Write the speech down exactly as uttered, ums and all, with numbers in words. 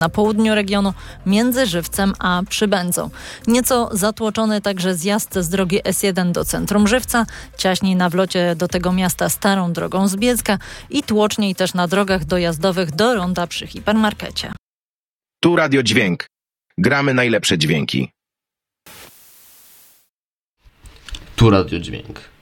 na południu regionu między Żywcem a Przybędzą. Nieco zatłoczony także zjazd z drogi S jeden do centrum Żywca, ciaśniej na wlocie do tego miasta starą drogą z Bielska i tłoczniej też na drogach dojazdowych do ronda przy hipermarkecie. Tu Radio Dźwięk. Gramy najlepsze dźwięki. Tu Radio Dźwięk.